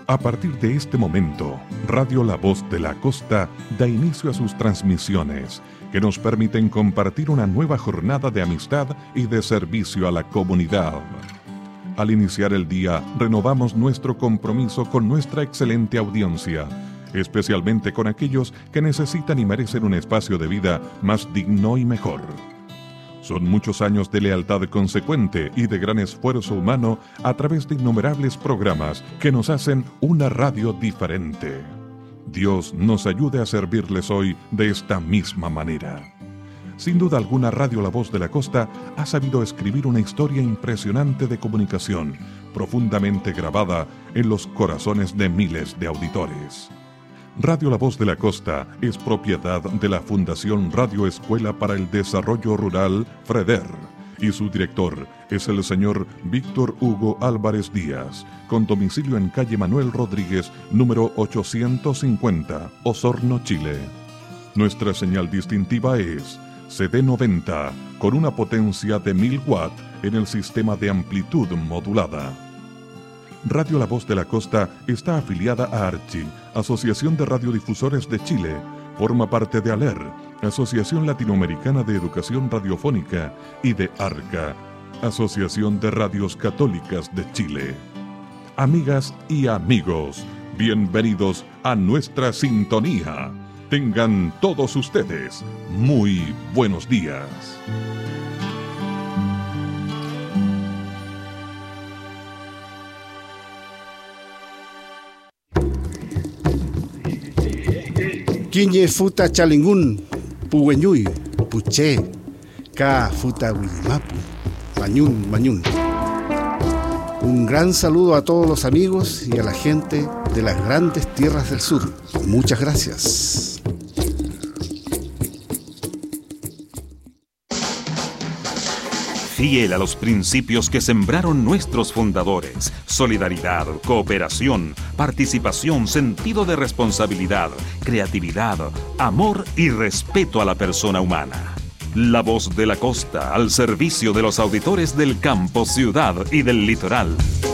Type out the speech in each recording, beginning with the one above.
A partir de este momento, Radio La Voz de la Costa da inicio a sus transmisiones, que nos permiten compartir una nueva jornada de amistad y de servicio a la comunidad. Al iniciar el día, renovamos nuestro compromiso con nuestra excelente audiencia, especialmente con aquellos que necesitan y merecen un espacio de vida más digno y mejor. Son muchos años de lealtad consecuente y de gran esfuerzo humano a través de innumerables programas que nos hacen una radio diferente. Dios nos ayude a servirles hoy de esta misma manera. Sin duda alguna, Radio La Voz de la Costa ha sabido escribir una historia impresionante de comunicación, profundamente grabada en los corazones de miles de auditores. Radio La Voz de la Costa es propiedad de la Fundación Radio Escuela para el Desarrollo Rural, FREDER, y su director es el señor Víctor Hugo Álvarez Díaz, con domicilio en calle Manuel Rodríguez, número 850, Osorno, Chile. Nuestra señal distintiva es CD90, con una potencia de 1000 watts en el sistema de amplitud modulada. Radio La Voz de la Costa está afiliada a ARCHI, Asociación de Radiodifusores de Chile. Forma parte de ALER, Asociación Latinoamericana de Educación Radiofónica, y de ARCA, Asociación de Radios Católicas de Chile. Amigas y amigos, bienvenidos a nuestra sintonía. Tengan todos ustedes muy buenos días. Quiñe futa chalingun, puweñuy, puché, ka futa huimapu, mañún. Un gran saludo a todos los amigos y a la gente de las grandes tierras del sur. Muchas gracias. Fiel a los principios que sembraron nuestros fundadores: solidaridad, cooperación, participación, sentido de responsabilidad, creatividad, amor y respeto a la persona humana. La Voz de la Costa, al servicio de los auditores del campo, ciudad y del litoral.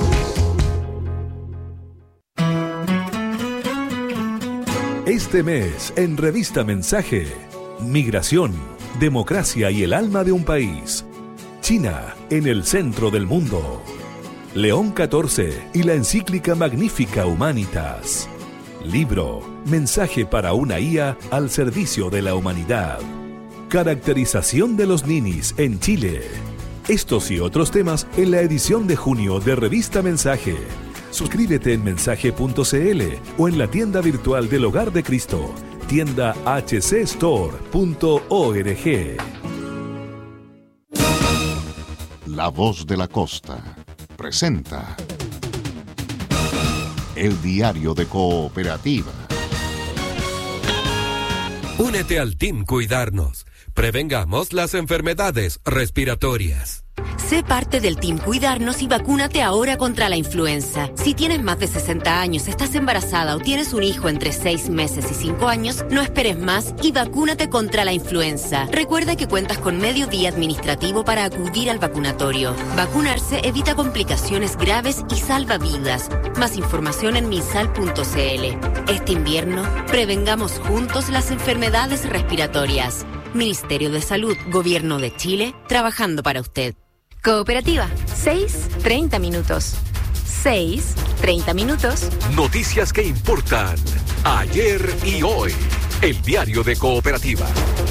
Este mes, en Revista Mensaje, migración, democracia y el alma de un país. China, en el centro del mundo. León XIV y la encíclica Magnifica Humanitas. Libro, mensaje para una IA al servicio de la humanidad. Caracterización de los ninis en Chile. Estos y otros temas en la edición de junio de Revista Mensaje. Suscríbete en mensaje.cl o en la tienda virtual del Hogar de Cristo, tienda hcstore.org. La Voz de la Costa presenta el diario de Cooperativa. Únete al Team Cuidarnos. Prevengamos las enfermedades respiratorias. Sé parte del Team Cuidarnos y vacúnate ahora contra la influenza. Si tienes más de 60 años, estás embarazada o tienes un hijo entre 6 meses y 5 años, no esperes más y vacúnate contra la influenza. Recuerda que cuentas con medio día administrativo para acudir al vacunatorio. Vacunarse evita complicaciones graves y salva vidas. Más información en minsal.cl. Este invierno, prevengamos juntos las enfermedades respiratorias. Ministerio de Salud, Gobierno de Chile, trabajando para usted. Cooperativa, 6:30 minutos. 6:30 minutos. Noticias que importan ayer y hoy. El diario de Cooperativa.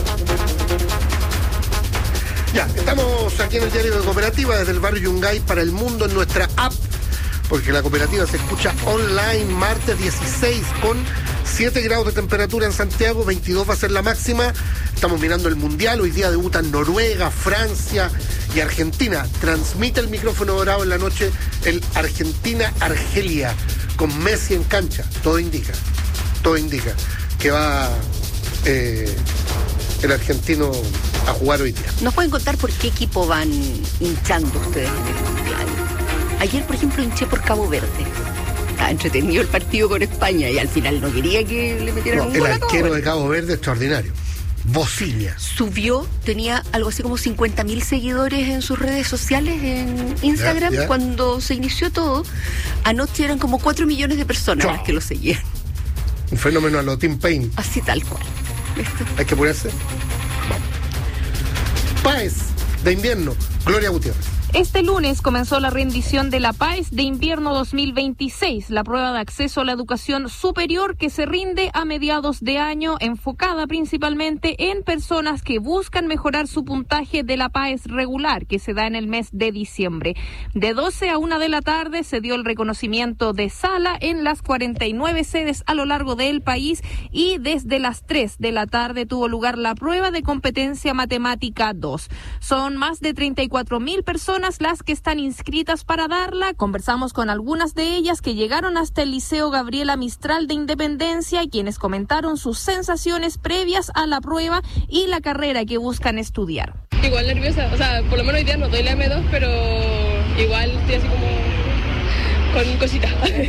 Ya, estamos aquí en el diario de Cooperativa desde el barrio Yungay para el mundo en nuestra app, porque la cooperativa se escucha online martes 16 con 7 grados de temperatura en Santiago, 22 va a ser la máxima. Estamos mirando el Mundial, hoy día debutan Noruega, Francia y Argentina. Transmite el micrófono dorado en la noche el Argentina-Argelia, con Messi en cancha. Todo indica que va el argentino a jugar hoy día. ¿Nos pueden contar por qué equipo van hinchando ustedes en el Mundial? Ayer, por ejemplo, hinché por Cabo Verde. Estaba entretenido el partido con España y al final no quería que le metieran un gol. El arquero de Cabo Verde extraordinario. Bociña. Subió, tenía algo así como 50.000 seguidores en sus redes sociales, en Instagram, ya. Cuando se inició todo. Anoche eran como 4 millones de personas las que lo seguían. Un fenómeno a lo Tim Payne. Así tal cual. ¿Listo? Hay que apurarse. Vamos. PAES de invierno. Gloria Gutiérrez. Este lunes comenzó la rendición de la PAES de invierno 2026, la prueba de acceso a la educación superior que se rinde a mediados de año, enfocada principalmente en personas que buscan mejorar su puntaje de la PAES regular, que se da en el mes de diciembre. De 12 a 1 de la tarde se dio el reconocimiento de sala en las 49 sedes a lo largo del país y desde las 3 de la tarde tuvo lugar la prueba de competencia matemática 2. Son más de 34.000 personas las que están inscritas para darla. Conversamos con algunas de ellas que llegaron hasta el Liceo Gabriela Mistral de Independencia, quienes comentaron sus sensaciones previas a la prueba y la carrera que buscan estudiar. Igual nerviosa, o sea, por lo menos hoy día no doy la M2, pero igual estoy así como con cositas.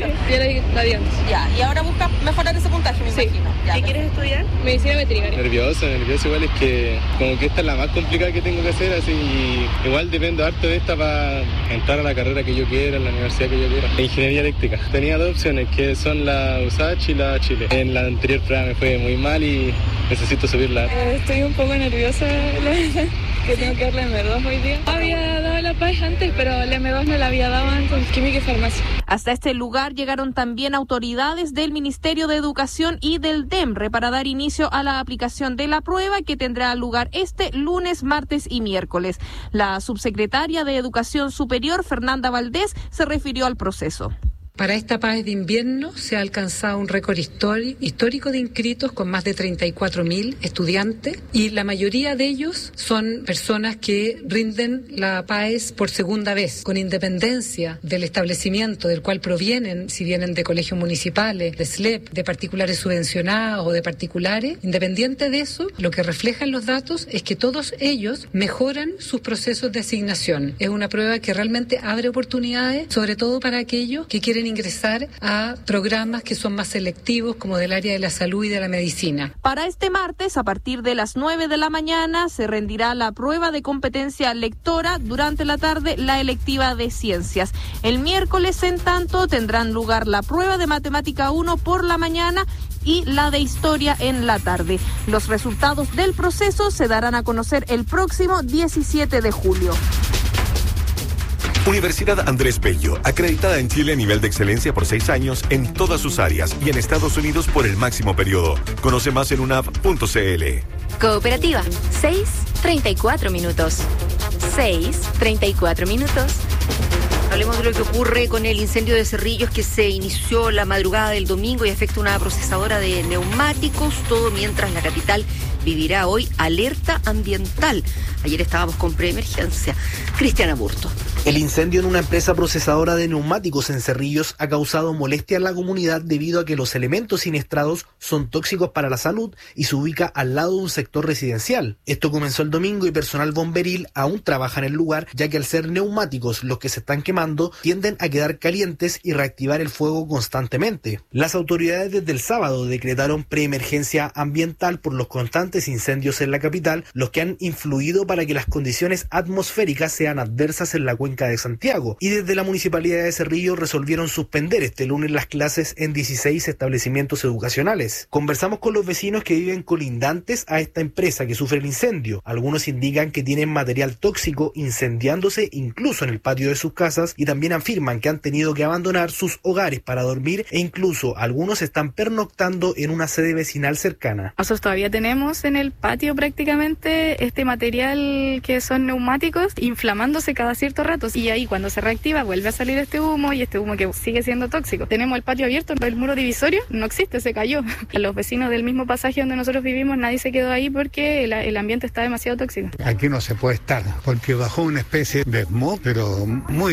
Ya, y ahora buscas mejorar ese puntaje, me imagino. Ya, ¿qué quieres estudiar? Medicina veterinaria. Nervioso igual, es que como que esta es la más complicada que tengo que hacer, así, y igual dependo harto de esta para entrar a la carrera que yo quiera, en la universidad que yo quiera. Ingeniería eléctrica. Tenía 2 opciones, que son la USACH y la Chile. En la anterior prueba me fue muy mal y necesito subirla. Estoy un poco nerviosa, la verdad, que tengo que dar la M2 hoy día. Había dado la PAES antes, pero la M2 no la había dado antes, química y farmacia. Hasta este lugar llegaron también autoridades del Ministerio de Educación y del DEMRE para dar inicio a la aplicación de la prueba que tendrá lugar este lunes, martes y miércoles. La subsecretaria de Educación Superior, Fernanda Valdés, se refirió al proceso. Para esta PAES de invierno se ha alcanzado un récord histórico de inscritos con más de 34.000 estudiantes y la mayoría de ellos son personas que rinden la PAES por segunda vez, con independencia del establecimiento del cual provienen, si vienen de colegios municipales, de SLEP, de particulares subvencionados o de particulares. Independiente de eso, lo que reflejan los datos es que todos ellos mejoran sus procesos de asignación. Es una prueba que realmente abre oportunidades, sobre todo para aquellos que quieren ingresar a programas que son más selectivos, como del área de la salud y de la medicina. Para este martes, a partir de las 9 de la mañana, se rendirá la prueba de competencia lectora. Durante la tarde, la electiva de ciencias. El miércoles, en tanto, tendrán lugar la prueba de matemática 1 por la mañana y la de historia en la tarde. Los resultados del proceso se darán a conocer el próximo 17 de julio. Universidad Andrés Bello, acreditada en Chile a nivel de excelencia por 6 años en todas sus áreas y en Estados Unidos por el máximo periodo. Conoce más en unap.cl. Cooperativa, 6:34 minutos. 6:34 minutos. Hablemos de lo que ocurre con el incendio de Cerrillos que se inició la madrugada del domingo y afecta una procesadora de neumáticos, todo mientras la capital vivirá hoy alerta ambiental. Ayer estábamos con preemergencia. Cristian Aburto. El incendio en una empresa procesadora de neumáticos en Cerrillos ha causado molestia en la comunidad debido a que los elementos siniestrados son tóxicos para la salud y se ubica al lado de un sector residencial. Esto comenzó el domingo y personal bomberil aún trabaja en el lugar, ya que al ser neumáticos los que se están quemando tienden a quedar calientes y reactivar el fuego constantemente. Las autoridades desde el sábado decretaron preemergencia ambiental por los constantes incendios en la capital, los que han influido para que las condiciones atmosféricas sean adversas en la cuenca de Santiago, y desde la Municipalidad de Cerrillos resolvieron suspender este lunes las clases en 16 establecimientos educacionales. Conversamos con los vecinos que viven colindantes a esta empresa que sufre el incendio. Algunos indican que tienen material tóxico incendiándose incluso en el patio de sus casas y también afirman que han tenido que abandonar sus hogares para dormir e incluso algunos están pernoctando en una sede vecinal cercana. Nosotros todavía tenemos en el patio prácticamente este material que son neumáticos inflamándose cada cierto rato. Y ahí cuando se reactiva vuelve a salir este humo y este humo que sigue siendo tóxico. Tenemos el patio abierto, el muro divisorio no existe, se cayó. Los vecinos del mismo pasaje donde nosotros vivimos, nadie se quedó ahí porque el ambiente está demasiado tóxico. Aquí no se puede estar porque bajó una especie de smog, pero muy desagradable.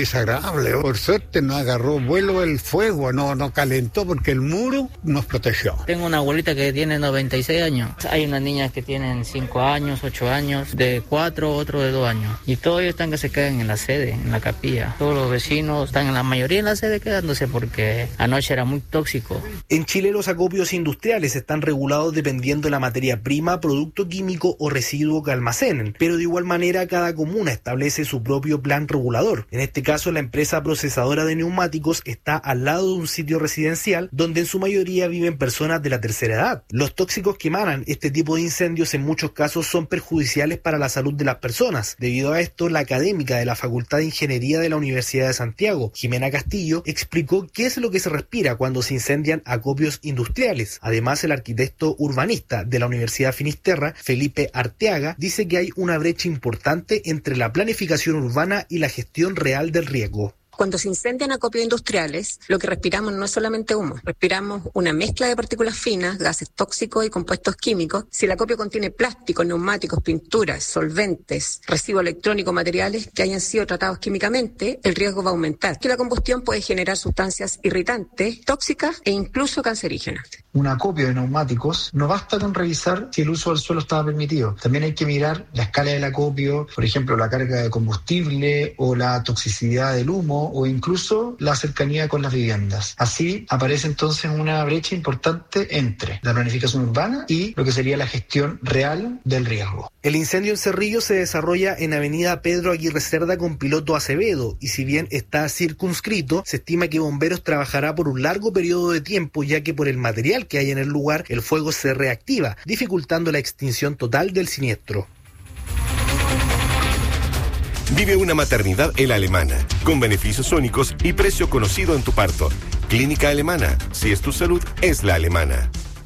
estable. Por suerte no agarró vuelo el fuego, no calentó porque el muro nos protegió. Tengo una abuelita que tiene 96 años. Hay unas niñas que tienen 5 años, 8 años, de 4, otro de 2 años. Y todos ellos están que se quedan en la sede, en la capilla. Todos los vecinos están en la mayoría en la sede quedándose porque anoche era muy tóxico. En Chile los acopios industriales están regulados dependiendo de la materia prima, producto químico o residuo que almacenen, pero de igual manera cada comuna establece su propio plan regulador. En este caso, la empresa procesadora de neumáticos está al lado de un sitio residencial donde en su mayoría viven personas de la tercera edad. Los tóxicos que emanan este tipo de incendios en muchos casos son perjudiciales para la salud de las personas. Debido a esto, la académica de la Facultad de Ingeniería de la Universidad de Santiago, Jimena Castillo, explicó qué es lo que se respira cuando se incendian acopios industriales. Además, el arquitecto urbanista de la Universidad Finisterra, Felipe Arteaga, dice que hay una brecha importante entre la planificación urbana y la gestión real del riesgo. Cuando se incendian acopios industriales, lo que respiramos no es solamente humo, respiramos una mezcla de partículas finas, gases tóxicos y compuestos químicos. Si el acopio contiene plásticos, neumáticos, pinturas, solventes, residuos electrónicos, materiales que hayan sido tratados químicamente, el riesgo va a aumentar. Que la combustión puede generar sustancias irritantes, tóxicas e incluso cancerígenas. Un acopio de neumáticos no basta con revisar si el uso del suelo estaba permitido. También hay que mirar la escala del acopio, por ejemplo, la carga de combustible o la toxicidad del humo, o incluso la cercanía con las viviendas. Así aparece entonces una brecha importante entre la planificación urbana y lo que sería la gestión real del riesgo. El incendio en Cerrillos se desarrolla en Avenida Pedro Aguirre Cerda con Piloto Acevedo y si bien está circunscrito, se estima que Bomberos trabajará por un largo periodo de tiempo ya que por el material que hay en el lugar el fuego se reactiva, dificultando la extinción total del siniestro. Vive una maternidad en la Alemana, con beneficios únicos y precio conocido en tu parto. Clínica Alemana, si es tu salud, es la alemana.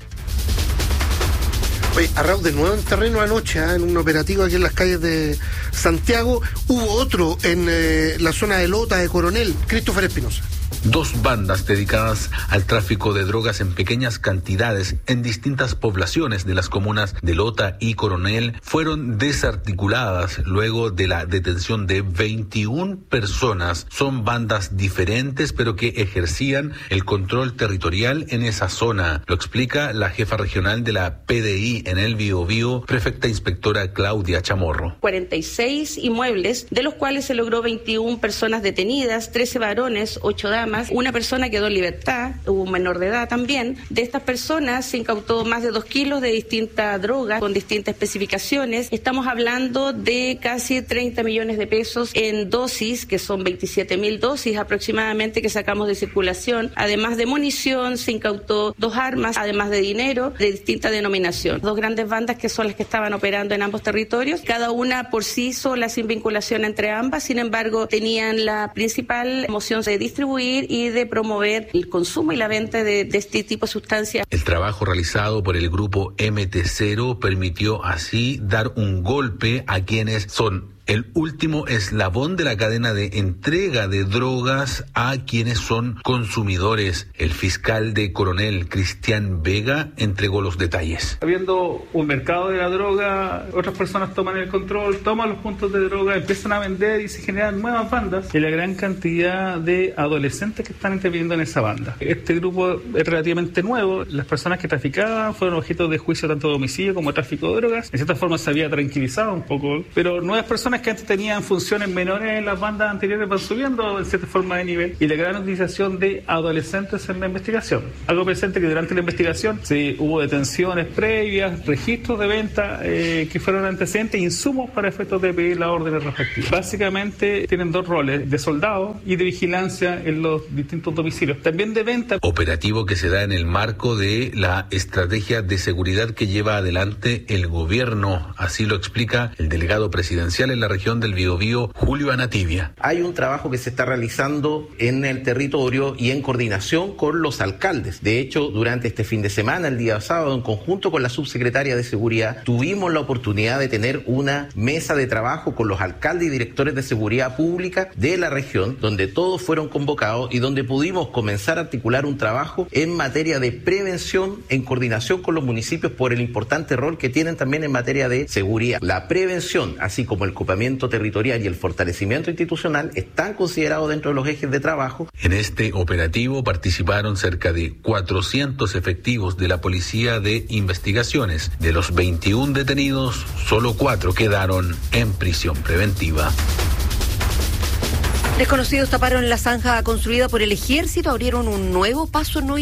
Oye, Arrau, de nuevo en terreno anoche, en un operativo aquí en las calles de Santiago. Hubo otro en la zona de Lota de Coronel. Christopher Espinosa. 2 bandas dedicadas al tráfico de drogas en pequeñas cantidades en distintas poblaciones de las comunas de Lota y Coronel fueron desarticuladas luego de la detención de 21 personas. Son bandas diferentes pero que ejercían el control territorial en esa zona. Lo explica la jefa regional de la PDI en el Biobío, prefecta inspectora Claudia Chamorro. 46 inmuebles, de los cuales se logró 21 personas detenidas, 13 varones, 8 damas. Una persona quedó en libertad, hubo un menor de edad también. De estas personas se incautó más de 2 kilos de distintas drogas con distintas especificaciones. Estamos hablando de casi 30 millones de pesos en dosis, que son 27.000 dosis aproximadamente que sacamos de circulación. Además de munición, se incautó 2 armas, además de dinero de distinta denominación. 2 grandes bandas que son las que estaban operando en ambos territorios, cada una por sí sola sin vinculación entre ambas, sin embargo tenían la principal moción de distribuir y de promover el consumo y la venta de este tipo de sustancias. El trabajo realizado por el grupo MT0 permitió así dar un golpe a quienes son el último eslabón de la cadena de entrega de drogas a quienes son consumidores. El fiscal de Coronel, Cristian Vega, entregó los detalles. Habiendo un mercado de la droga, otras personas toman el control, toman los puntos de droga, empiezan a vender y se generan nuevas bandas y la gran cantidad de adolescentes que están interviniendo en esa banda. Este grupo es relativamente nuevo. Las personas que traficaban fueron objeto de juicio tanto de homicidio como de tráfico de drogas. En cierta forma se había tranquilizado un poco, pero nuevas personas que antes tenían funciones menores en las bandas anteriores van subiendo en cierta forma de nivel y la gran utilización de adolescentes en la investigación. Algo presente que durante la investigación hubo detenciones previas, registros de venta que fueron antecedentes, insumos para efectos de pedir las órdenes respectivas. Básicamente tienen 2 roles, de soldado y de vigilancia en los distintos domicilios, también de venta. Operativo que se da en el marco de la estrategia de seguridad que lleva adelante el gobierno, así lo explica el delegado presidencial en la región del Biobío, Julio Anativia. Hay un trabajo que se está realizando en el territorio y en coordinación con los alcaldes. De hecho, durante este fin de semana, el día sábado, en conjunto con la subsecretaria de Seguridad, tuvimos la oportunidad de tener una mesa de trabajo con los alcaldes y directores de seguridad pública de la región, donde todos fueron convocados y donde pudimos comenzar a articular un trabajo en materia de prevención en coordinación con los municipios por el importante rol que tienen también en materia de seguridad. La prevención, así como el copamiento equipamiento territorial y el fortalecimiento institucional están considerados dentro de los ejes de trabajo. En este operativo participaron cerca de 400 efectivos de la Policía de Investigaciones. De los 21 detenidos, solo 4 quedaron en prisión preventiva. Desconocidos taparon la zanja construida por el ejército, abrieron un nuevo paso no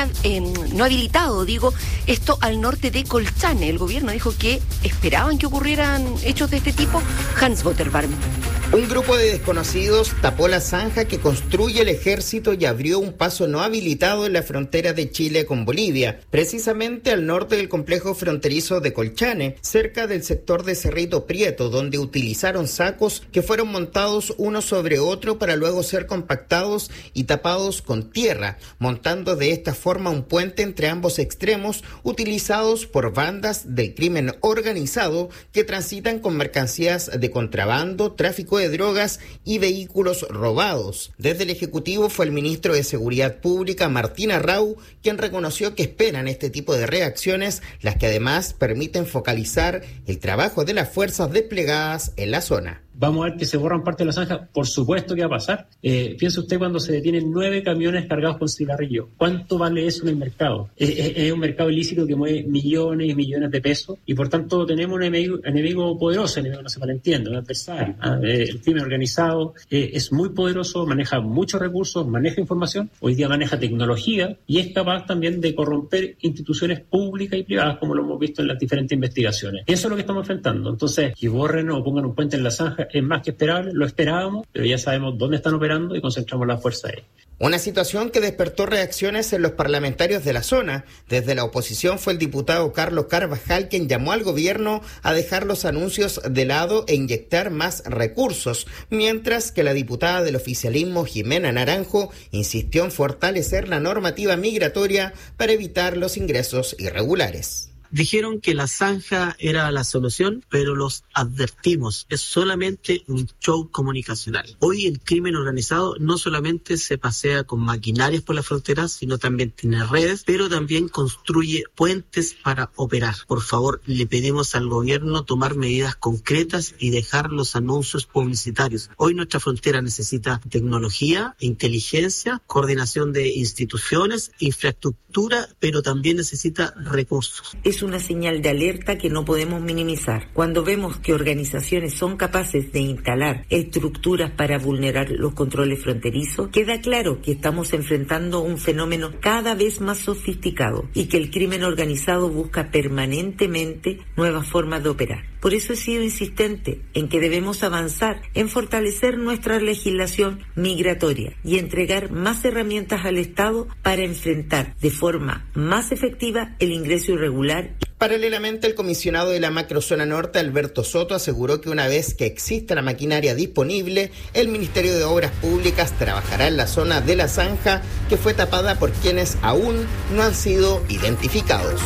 habilitado, esto al norte de Colchane. El gobierno dijo que esperaban que ocurrieran hechos de este tipo. Hans Botterbarm. Un grupo de desconocidos tapó la zanja que construye el ejército y abrió un paso no habilitado en la frontera de Chile con Bolivia, precisamente al norte del complejo fronterizo de Colchane, cerca del sector de Cerrito Prieto, donde utilizaron sacos que fueron montados uno sobre otro para luego ser compactados y tapados con tierra, montando de esta forma un puente entre ambos extremos utilizados por bandas del crimen organizado que transitan con mercancías de contrabando, tráfico de drogas y vehículos robados. Desde el Ejecutivo fue el ministro de Seguridad Pública, Martín Arrau, quien reconoció que esperan este tipo de reacciones, las que además permiten focalizar el trabajo de las fuerzas desplegadas en la zona. ¿Vamos a ver que se borran parte de la zanja? Por supuesto que va a pasar. Piense usted cuando se detienen 9 camiones cargados con cigarrillo. ¿Cuánto vale eso en el mercado? Es un mercado ilícito que mueve millones y millones de pesos y por tanto tenemos un enemigo poderoso, enemigo no se malentiende, un adversario. El crimen organizado es muy poderoso, maneja muchos recursos, maneja información, hoy día maneja tecnología y es capaz también de corromper instituciones públicas y privadas, como lo hemos visto en las diferentes investigaciones. Eso es lo que estamos enfrentando. Entonces, que borren o pongan un puente en la zanja es más que esperable, lo esperábamos, pero ya sabemos dónde están operando y concentramos la fuerza ahí. Una situación que despertó reacciones en los parlamentarios de la zona. Desde la oposición fue el diputado Carlos Carvajal quien llamó al gobierno a dejar los anuncios de lado e inyectar más recursos, mientras que la diputada del oficialismo Jimena Naranjo insistió en fortalecer la normativa migratoria para evitar los ingresos irregulares. Dijeron que la zanja era la solución, pero los advertimos, es solamente un show comunicacional. Hoy el crimen organizado no solamente se pasea con maquinarias por las fronteras, sino también tiene redes, pero también construye puentes para operar. Por favor, le pedimos al gobierno tomar medidas concretas y dejar los anuncios publicitarios. Hoy nuestra frontera necesita tecnología, inteligencia, coordinación de instituciones, infraestructura, pero también necesita recursos. Es una señal de alerta que no podemos minimizar. Cuando vemos que organizaciones son capaces de instalar estructuras para vulnerar los controles fronterizos, queda claro que estamos enfrentando un fenómeno cada vez más sofisticado y que el crimen organizado busca permanentemente nuevas formas de operar. Por eso he sido insistente en que debemos avanzar en fortalecer nuestra legislación migratoria y entregar más herramientas al Estado para enfrentar de forma más efectiva el ingreso irregular. Paralelamente, el comisionado de la macrozona norte, Alberto Soto, aseguró que una vez que exista la maquinaria disponible, el Ministerio de Obras Públicas trabajará en la zona de la zanja que fue tapada por quienes aún no han sido identificados.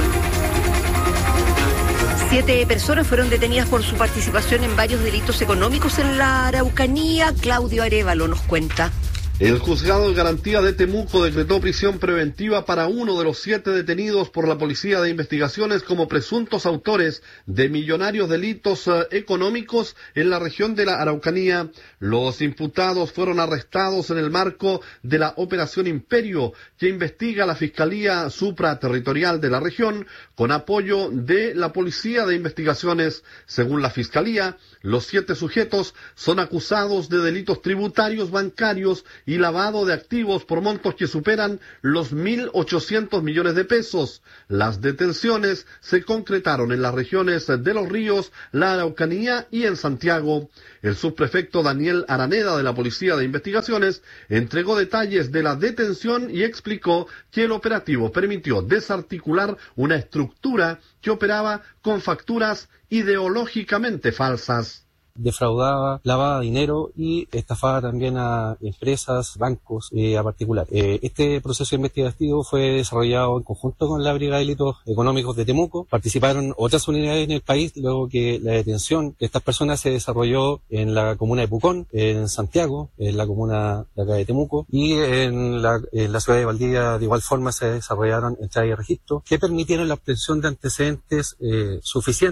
7 personas fueron detenidas por su participación en varios delitos económicos en la Araucanía. Claudio Arévalo nos cuenta. El juzgado de garantía de Temuco decretó prisión preventiva para uno de los 7 detenidos por la Policía de Investigaciones como presuntos autores de millonarios delitos económicos en la región de la Araucanía. Los imputados fueron arrestados en el marco de la Operación Imperio, que investiga la Fiscalía Supraterritorial de la región con apoyo de la Policía de Investigaciones. Según la Fiscalía, los 7 sujetos son acusados de delitos tributarios, bancarios y lavado de activos por montos que superan los 1.800 millones de pesos. Las detenciones se concretaron en las regiones de Los Ríos, la Araucanía y en Santiago. El subprefecto Daniel Araneda de la Policía de Investigaciones entregó detalles de la detención y explicó que el operativo permitió desarticular una estructura que operaba con facturas ideológicamente falsas. Defraudaba, lavaba dinero y estafaba también a empresas, bancos, a particulares. Este proceso investigativo fue desarrollado en conjunto con la Brigada de Delitos Económicos de Temuco. Participaron otras unidades en el país, luego que la detención de estas personas se desarrolló en la comuna de Pucón, en Santiago, en la comuna de acá de Temuco, y en la ciudad de Valdivia de igual forma se desarrollaron entradas y registros que permitieron la obtención de antecedentes suficientes.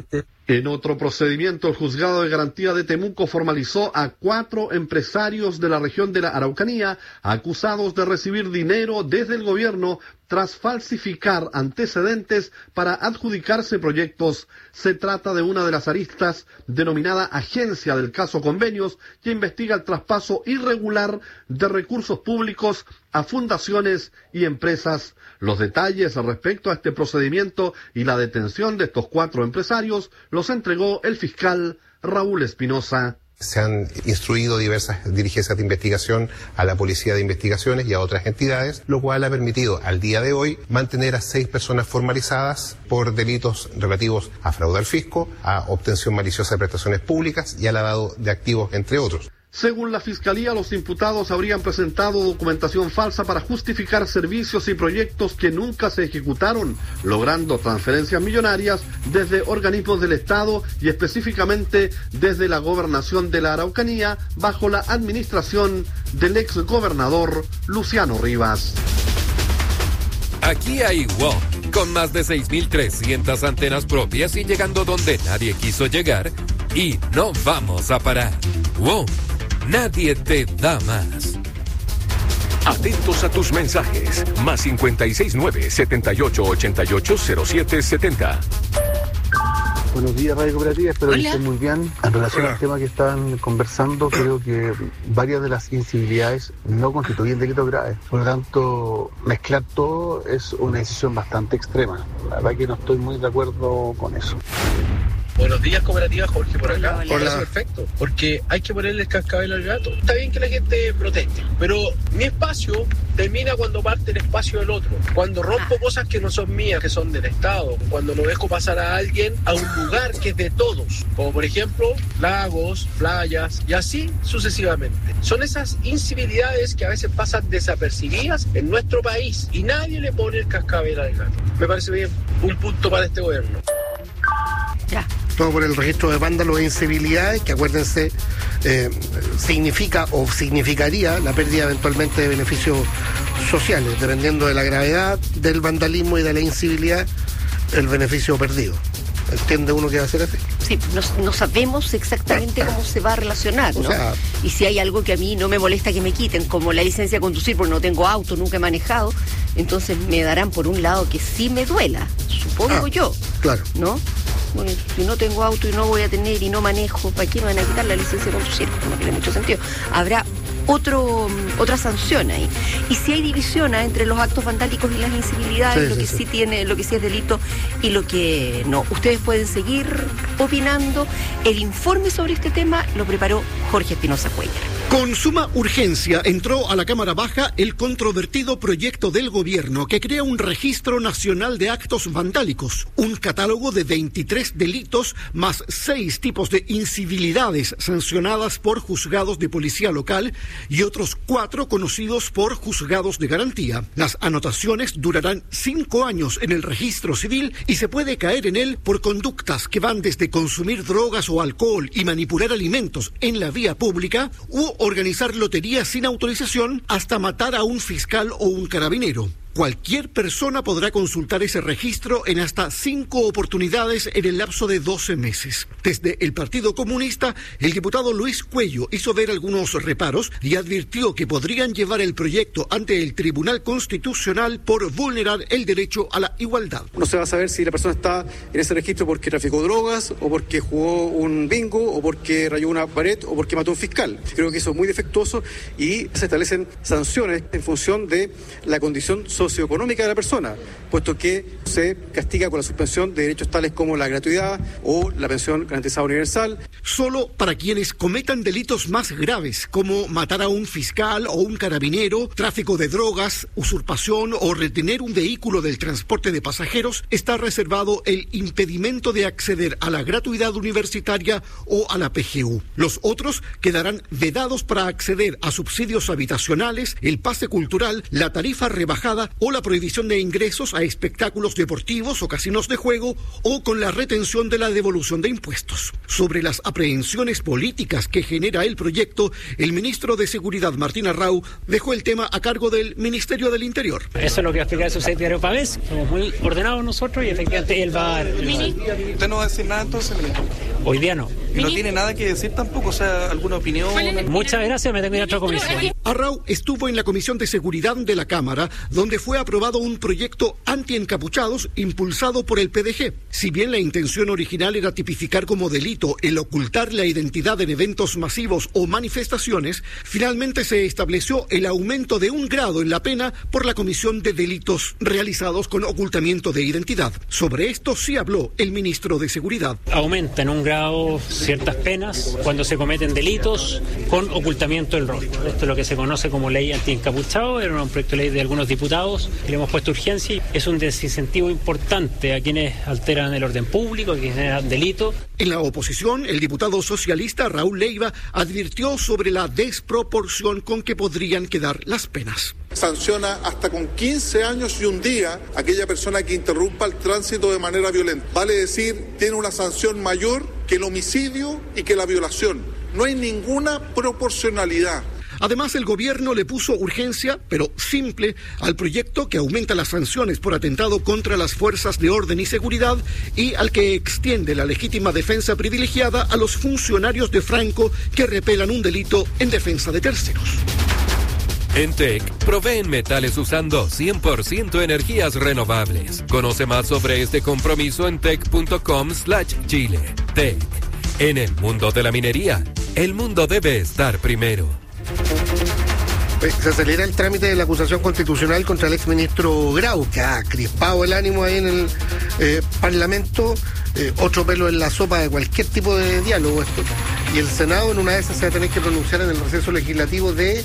En otro procedimiento, el Juzgado de Garantía de Temuco formalizó a 4 empresarios de la región de la Araucanía acusados de recibir dinero desde el gobierno tras falsificar antecedentes para adjudicarse proyectos. Se trata de una de las aristas denominada Agencia del Caso Convenios, que investiga el traspaso irregular de recursos públicos a fundaciones y empresas. Los detalles respecto a este procedimiento y la detención de estos 4 empresarios los entregó el fiscal Raúl Espinosa. Se han instruido diversas dirigencias de investigación a la Policía de Investigaciones y a otras entidades, lo cual ha permitido al día de hoy mantener a 6 personas formalizadas por delitos relativos a fraude al fisco, a obtención maliciosa de prestaciones públicas y a lavado de activos, entre otros. Según la Fiscalía, los imputados habrían presentado documentación falsa para justificar servicios y proyectos que nunca se ejecutaron, logrando transferencias millonarias desde organismos del Estado y específicamente desde la Gobernación de la Araucanía bajo la administración del exgobernador Luciano Rivas. Aquí hay WOM, con más de 6.300 antenas propias y llegando donde nadie quiso llegar, y no vamos a parar. WOM. Nadie te da más. Atentos a tus mensajes. Más 569-7888-0770. Buenos días, Radio Cooperativa. Espero que estén muy bien. En relación al tema que están conversando, creo que varias de las incivilidades no constituyen delitos graves. Por lo tanto, mezclar todo es una decisión bastante extrema. La verdad que no estoy muy de acuerdo con eso. Buenos días, Cooperativa, Jorge por acá. Hola. Perfecto, porque hay que ponerle el cascabel al gato. Está bien que la gente proteste, pero mi espacio termina cuando parte el espacio del otro. Cuando rompo cosas que no son mías, que son del Estado. Cuando no dejo pasar a alguien a un lugar que es de todos. Como por ejemplo, lagos, playas y así sucesivamente. Son esas incivilidades que a veces pasan desapercibidas en nuestro país y nadie le pone el cascabel al gato. Me parece bien, un punto para este gobierno. Ya. Todo por el registro de vándalos e incivilidades, que acuérdense, significa o significaría la pérdida eventualmente de beneficios sociales, dependiendo de la gravedad del vandalismo y de la incivilidad, el beneficio perdido. ¿Entiende uno que va a ser así? Sí, no sabemos exactamente cómo se va a relacionar, ¿no? O sea, y si hay algo que a mí no me molesta que me quiten, como la licencia de conducir porque no tengo auto, nunca he manejado, entonces me darán por un lado que sí me duela, supongo yo. Claro. ¿No? Bueno, si no tengo auto y no voy a tener y no manejo, ¿para qué me van a quitar la licencia de conducir? No tiene mucho sentido. Habrá otra sanción ahí. Y si hay división entre los actos vandálicos y las incivilidades, sí tiene, lo que sí es delito y lo que no. Ustedes pueden seguir opinando. El informe sobre este tema lo preparó Jorge Espinosa Cuellar. Con suma urgencia entró a la Cámara Baja el controvertido proyecto del gobierno que crea un registro nacional de actos vandálicos, un catálogo de 23 delitos más 6 tipos de incivilidades sancionadas por juzgados de policía local y otros 4 conocidos por juzgados de garantía. Las anotaciones durarán 5 años en el registro civil y se puede caer en él por conductas que van desde consumir drogas o alcohol y manipular alimentos en la vía pública u organizar loterías sin autorización hasta matar a un fiscal o un carabinero. Cualquier persona podrá consultar ese registro en hasta 5 oportunidades en el lapso de 12 meses. Desde el Partido Comunista, el diputado Luis Cuello hizo ver algunos reparos y advirtió que podrían llevar el proyecto ante el Tribunal Constitucional por vulnerar el derecho a la igualdad. No se va a saber si la persona está en ese registro porque traficó drogas, o porque jugó un bingo, o porque rayó una pared, o porque mató a un fiscal. Creo que eso es muy defectuoso y se establecen sanciones en función de la condición socioeconómica de la persona, puesto que se castiga con la suspensión de derechos tales como la gratuidad o la pensión garantizada universal. Solo para quienes cometan delitos más graves, como matar a un fiscal o un carabinero, tráfico de drogas, usurpación o retener un vehículo del transporte de pasajeros, está reservado el impedimento de acceder a la gratuidad universitaria o a la PGU. Los otros quedarán vedados para acceder a subsidios habitacionales, el pase cultural, la tarifa rebajada entrada o la prohibición de ingresos a espectáculos deportivos o casinos de juego o con la retención de la devolución de impuestos. Sobre las aprehensiones políticas que genera el proyecto, el ministro de Seguridad, Martín Arrau, dejó el tema a cargo del Ministerio del Interior. Eso es lo que va a explicar su secretario Pavés. Somos muy ordenados nosotros y efectivamente él va a... ¿Usted no va a decir nada entonces, ministro? Hoy día no. ¿Y no tiene nada que decir tampoco? O sea, ¿alguna opinión? Muchas gracias, me tengo que ir a otra comisión. Arrau estuvo en la Comisión de Seguridad de la Cámara, donde fue aprobado un proyecto anti-encapuchados impulsado por el PDG. Si bien la intención original era tipificar como delito el ocultar la identidad en eventos masivos o manifestaciones, finalmente se estableció el aumento de 1 grado en la pena por la comisión de delitos realizados con ocultamiento de identidad. Sobre esto sí habló el ministro de Seguridad. Aumenta en 1 grado ciertas penas cuando se cometen delitos con ocultamiento del rostro. Esto es lo que se conoce como ley anti-encapuchado, era un proyecto de ley de algunos diputados que le hemos puesto urgencia y es un desincentivo importante a quienes alteran el orden público, a quienes generan delito. En la oposición, el diputado socialista Raúl Leiva advirtió sobre la desproporción con que podrían quedar las penas. Sanciona hasta con 15 años y 1 día a aquella persona que interrumpa el tránsito de manera violenta. Vale decir, tiene una sanción mayor que el homicidio y que la violación. No hay ninguna proporcionalidad. Además, el gobierno le puso urgencia, pero simple, al proyecto que aumenta las sanciones por atentado contra las fuerzas de orden y seguridad y al que extiende la legítima defensa privilegiada a los funcionarios de Franco que repelan un delito en defensa de terceros. En TEC, proveen metales usando 100% energías renovables. Conoce más sobre este compromiso en tec.com/Chile. TEC. En el mundo de la minería, el mundo debe estar primero. Se acelera el trámite de la acusación constitucional contra el exministro Grau, que ha crispado el ánimo ahí en el Parlamento. Otro pelo en la sopa de cualquier tipo de diálogo esto. Y el Senado en una de esas se va a tener que pronunciar en el receso legislativo de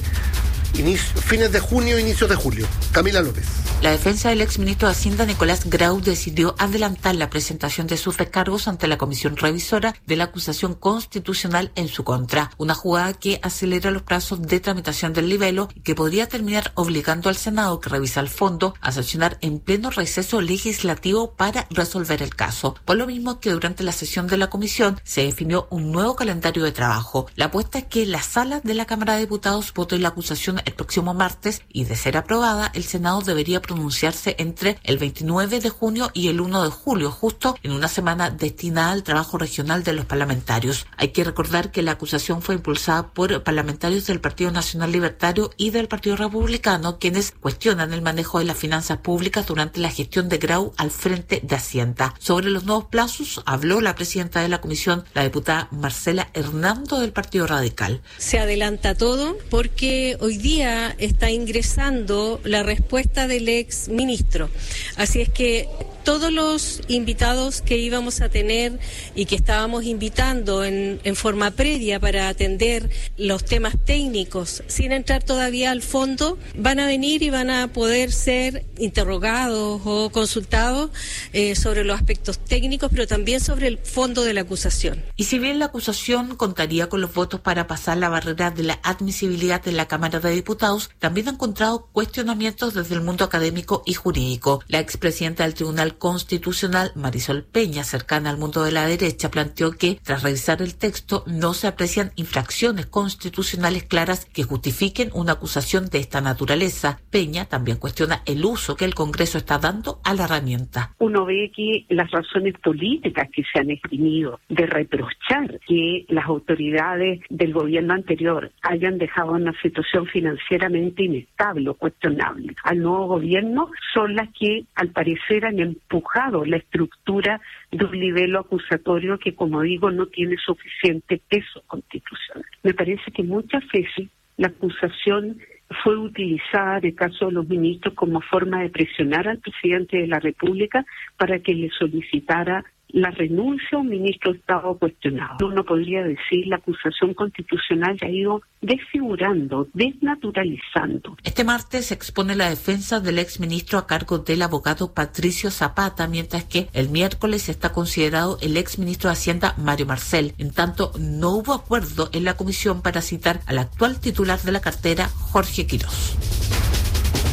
fines de junio, inicios de julio. Camila López. La defensa del exministro de Hacienda, Nicolás Grau, decidió adelantar la presentación de sus recargos ante la comisión revisora de la acusación constitucional en su contra. Una jugada que acelera los plazos de tramitación del libelo y que podría terminar obligando al Senado, que revisa el fondo, a sesionar en pleno receso legislativo para resolver el caso. Por lo mismo que durante la sesión de la comisión se definió un nuevo calendario de trabajo. La apuesta es que la sala de la Cámara de Diputados vote la acusación el próximo martes y, de ser aprobada, el Senado debería pronunciarse entre el 29 de junio y el 1 de julio, justo en una semana destinada al trabajo regional de los parlamentarios. Hay que recordar que la acusación fue impulsada por parlamentarios del Partido Nacional Libertario y del Partido Republicano, quienes cuestionan el manejo de las finanzas públicas durante la gestión de Grau al frente de Hacienda. Sobre los nuevos plazos habló la presidenta de la comisión, la diputada Marcela Hernando del Partido Radical. Se adelanta todo porque hoy día está ingresando la respuesta del ex ministro. Así es que todos los invitados que íbamos a tener y que estábamos invitando en forma previa para atender los temas técnicos, sin entrar todavía al fondo, van a venir y van a poder ser interrogados o consultados sobre los aspectos técnicos, pero también sobre el fondo de la acusación. Y si bien la acusación contaría con los votos para pasar la barrera de la admisibilidad en la Cámara de Diputados, también ha encontrado cuestionamientos desde el mundo académico y jurídico. La expresidenta del Tribunal Constitucional, Marisol Peña, cercana al mundo de la derecha, planteó que, tras revisar el texto, no se aprecian infracciones constitucionales claras que justifiquen una acusación de esta naturaleza. Peña también cuestiona el uso que el Congreso está dando a la herramienta. Uno ve que las razones políticas que se han esgrimido de reprochar que las autoridades del gobierno anterior hayan dejado una situación financieramente inestable o cuestionable al nuevo gobierno son las que, al parecer, han empujado la estructura de un libelo acusatorio que, como digo, no tiene suficiente peso constitucional. Me parece que muchas veces la acusación fue utilizada, en el caso de los ministros, como forma de presionar al presidente de la República para que le solicitara la renuncia a un ministro de Estado cuestionado. Uno podría decir la acusación constitucional ha ido desfigurando, desnaturalizando. Este martes se expone la defensa del exministro a cargo del abogado Patricio Zapata, mientras que el miércoles está considerado el exministro de Hacienda Mario Marcel. En tanto, no hubo acuerdo en la comisión para citar al actual titular de la cartera, Jorge Quirós.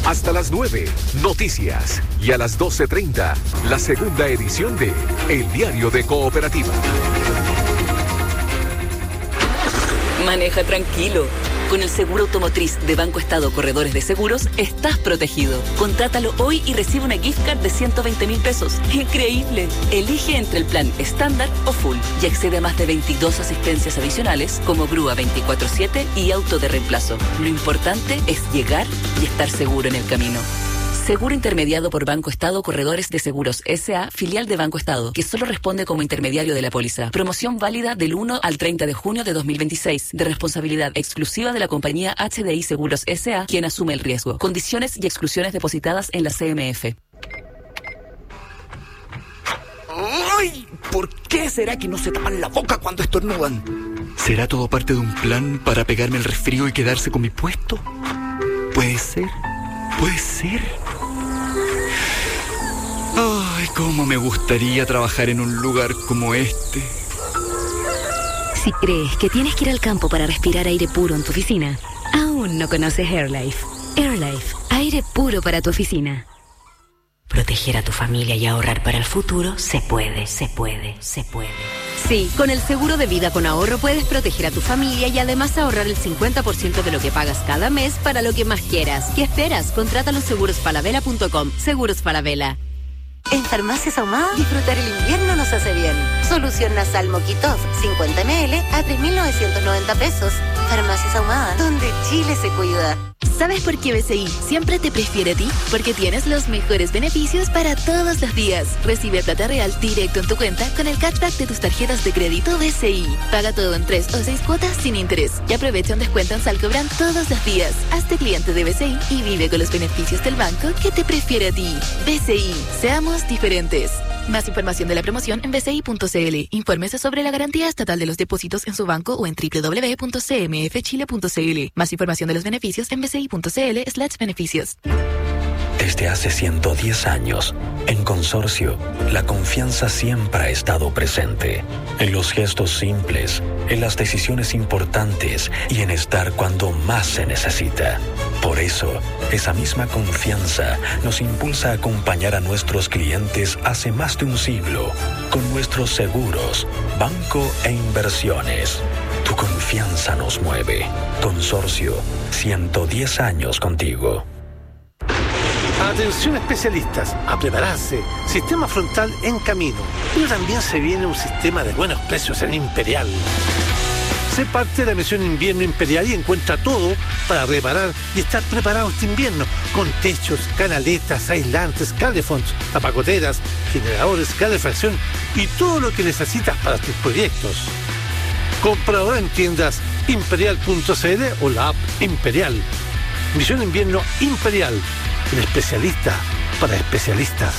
Hasta las 9, noticias. Y a las 12:30, la segunda edición de El Diario de Cooperativa. Maneja tranquilo. Con el seguro automotriz de Banco Estado Corredores de Seguros, estás protegido. Contrátalo hoy y recibe una gift card de 120.000 pesos. ¡Increíble! Elige entre el plan estándar o full y accede a más de 22 asistencias adicionales como grúa 24/7 y auto de reemplazo. Lo importante es llegar y estar seguro en el camino. Seguro intermediado por Banco Estado Corredores de Seguros S.A., filial de Banco Estado, que solo responde como intermediario de la póliza. Promoción válida del 1 al 30 de junio de 2026, de responsabilidad exclusiva de la compañía HDI Seguros S.A., quien asume el riesgo. Condiciones y exclusiones depositadas en la CMF. ¡Ay! ¿Por qué será que no se tapan la boca cuando estornudan? ¿Será todo parte de un plan para pegarme el resfrío y quedarse con mi puesto? ¿Puede ser? ¿Puede ser? Ay, cómo me gustaría trabajar en un lugar como este. Si crees que tienes que ir al campo para respirar aire puro en tu oficina, aún no conoces AirLife. AirLife, aire puro para tu oficina. Proteger a tu familia y ahorrar para el futuro se puede, se puede, se puede. Sí, con el seguro de vida con ahorro puedes proteger a tu familia y además ahorrar el 50% de lo que pagas cada mes para lo que más quieras. ¿Qué esperas? Contrata los segurosfalabella.com. Seguros Falabella. En Farmacias Ahumada, disfrutar el invierno nos hace bien. Solución nasal Moquitov, 50 ml a 3.990 pesos. Farmacias Ahumada, donde Chile se cuida. ¿Sabes por qué BCI siempre te prefiere a ti? Porque tienes los mejores beneficios para todos los días. Recibe plata real directo en tu cuenta con el cashback de tus tarjetas de crédito BCI. Paga todo en 3 o 6 cuotas sin interés. Y aprovecha un descuento en Salcobran todos los días. Hazte cliente de BCI y vive con los beneficios del banco que te prefiere a ti. BCI, seamos diferentes. Más información de la promoción en bci.cl. Infórmese sobre la garantía estatal de los depósitos en su banco o en www.cmfchile.cl. Más información de los beneficios en bci.cl/beneficios. Desde hace 110 años, en Consorcio, la confianza siempre ha estado presente. En los gestos simples, en las decisiones importantes y en estar cuando más se necesita. Por eso, esa misma confianza nos impulsa a acompañar a nuestros clientes hace más de un siglo, con nuestros seguros, banco e inversiones. Tu confianza nos mueve. Consorcio, 110 años contigo. Atención especialistas, a prepararse. Sistema frontal en camino. Pero también se viene un sistema de buenos precios en Imperial. Sé parte de la misión Invierno Imperial y encuentra todo para reparar y estar preparado este invierno. Con techos, canaletas, aislantes, calefonds, tapacoteras, generadores, calefacción y todo lo que necesitas para tus proyectos. Compra ahora en tiendas imperial.cl o la app Imperial. Misión Invierno Imperial. El especialista para especialistas.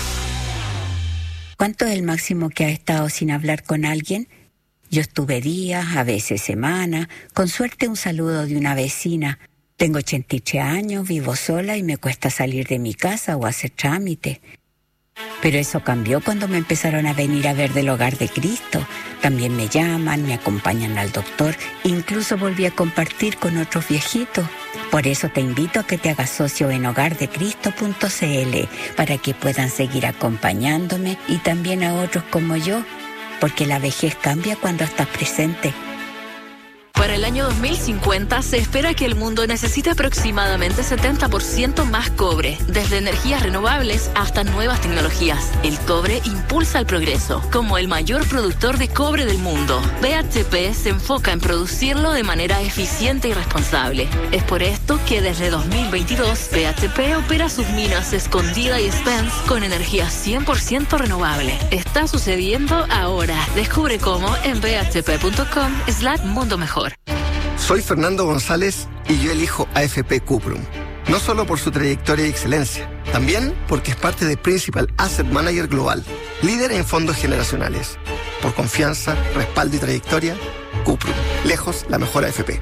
¿Cuánto es el máximo que has estado sin hablar con alguien? Yo estuve días, a veces semanas, con suerte un saludo de una vecina. Tengo 83 años, vivo sola y me cuesta salir de mi casa o hacer trámite. Pero eso cambió cuando me empezaron a venir a ver del Hogar de Cristo. También me llaman, me acompañan al doctor, incluso volví a compartir con otros viejitos. Por eso te invito a que te hagas socio en hogardecristo.cl para que puedan seguir acompañándome y también a otros como yo, porque la vejez cambia cuando estás presente. Para el año 2050 se espera que el mundo necesite aproximadamente 70% más cobre, desde energías renovables hasta nuevas tecnologías. El cobre impulsa el progreso. Como el mayor productor de cobre del mundo, BHP se enfoca en producirlo de manera eficiente y responsable. Es por esto que desde 2022 BHP opera sus minas Escondida y Spence con energía 100% renovable. Está sucediendo ahora. Descubre cómo en bhp.com/mundo mejor. Soy Fernando González y yo elijo AFP Cuprum. No solo por su trayectoria y excelencia, también porque es parte de Principal Asset Manager Global, líder en fondos generacionales. Por confianza, respaldo y trayectoria, Cuprum. Lejos la mejor AFP.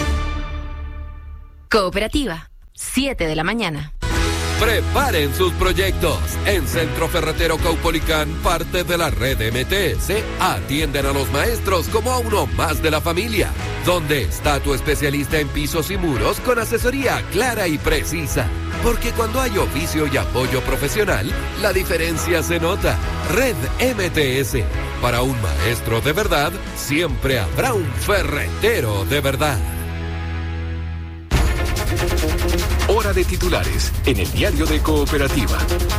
Cooperativa, 7 de la mañana. Preparen sus proyectos. En Centro Ferretero Caupolicán, parte de la red MTS, atienden a los maestros como a uno más de la familia. ¿Dónde está tu especialista en pisos y muros con asesoría clara y precisa? Porque cuando hay oficio y apoyo profesional, la diferencia se nota. Red MTS. Para un maestro de verdad, siempre habrá un ferretero de verdad. Hora de titulares en el diario de Cooperativa.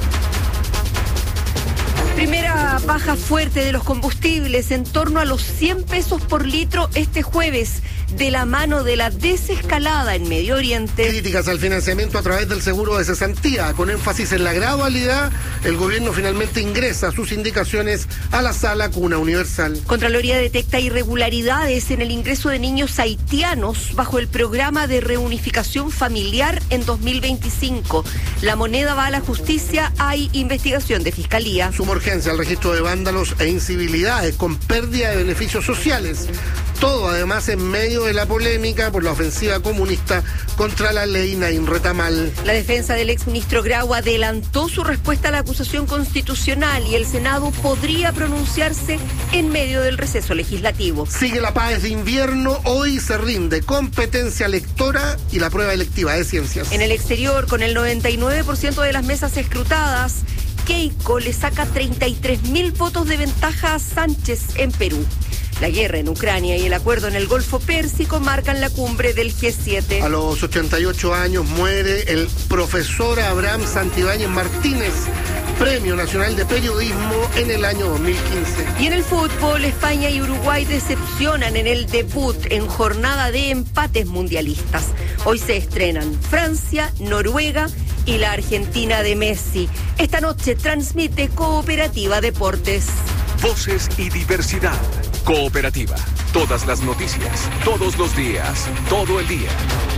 Primera baja fuerte de los combustibles, en torno a los 100 pesos por litro este jueves, de la mano de la desescalada en Medio Oriente. Críticas al financiamiento a través del seguro de cesantía. Con énfasis en la gradualidad, el gobierno finalmente ingresa sus indicaciones a la Sala Cuna Universal. Contraloría detecta irregularidades en el ingreso de niños haitianos bajo el programa de reunificación familiar en 2025. La moneda va a la justicia, hay investigación de fiscalía. Suma urgencia al registro de vándalos e incivilidades con pérdida de beneficios sociales. Todo además en medio de la polémica por la ofensiva comunista contra la ley Naim Retamal. La defensa del exministro Grau adelantó su respuesta a la acusación constitucional y el Senado podría pronunciarse en medio del receso legislativo. Sigue la paz de invierno, hoy se rinde competencia lectora y la prueba electiva de ciencias. En el exterior, con el 99% de las mesas escrutadas, Keiko le saca 33.000 votos de ventaja a Sánchez en Perú. La guerra en Ucrania y el acuerdo en el Golfo Pérsico marcan la cumbre del G7. A los 88 años muere el profesor Abraham Santibáñez Martínez, Premio Nacional de Periodismo en el año 2015. Y en el fútbol, España y Uruguay decepcionan en el debut en jornada de empates mundialistas. Hoy se estrenan Francia, Noruega y la Argentina de Messi. Esta noche transmite Cooperativa Deportes. Voces y diversidad. Cooperativa. Todas las noticias, todos los días, todo el día.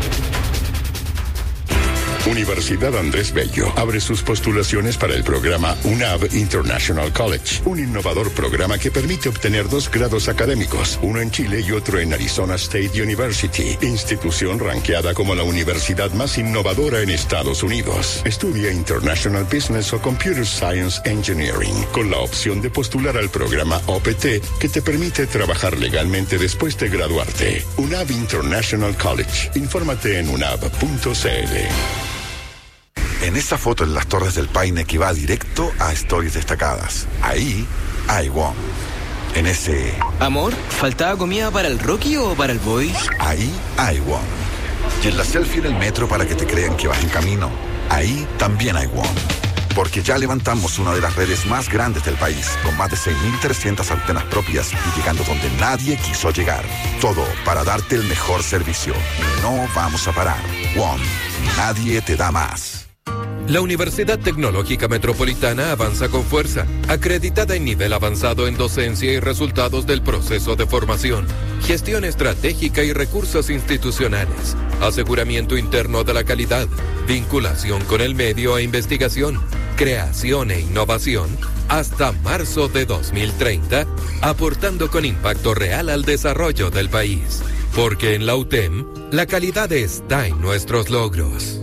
Universidad Andrés Bello abre sus postulaciones para el programa UNAV International College, un innovador programa que permite obtener 2 grados académicos, uno en Chile y otro en Arizona State University, institución ranqueada como la universidad más innovadora en Estados Unidos. Estudia International Business o Computer Science Engineering, con la opción de postular al programa OPT, que te permite trabajar legalmente después de graduarte. UNAV International College. Infórmate en unav.cl. En esa foto en las Torres del Paine que va directo a Stories Destacadas. Ahí hay WOM. En ese... Amor, ¿faltaba comida para el Rocky o para el Boy? Ahí hay WOM. Y en la selfie en el metro para que te crean que vas en camino. Ahí también hay WOM. Porque ya levantamos una de las redes más grandes del país, con más de 6.300 antenas propias y llegando donde nadie quiso llegar. Todo para darte el mejor servicio. Y no vamos a parar. WOM. Nadie te da más. La Universidad Tecnológica Metropolitana avanza con fuerza, acreditada en nivel avanzado en docencia y resultados del proceso de formación, gestión estratégica y recursos institucionales, aseguramiento interno de la calidad, vinculación con el medio e investigación, creación e innovación, hasta marzo de 2030, aportando con impacto real al desarrollo del país. Porque en la UTEM, la calidad está en nuestros logros.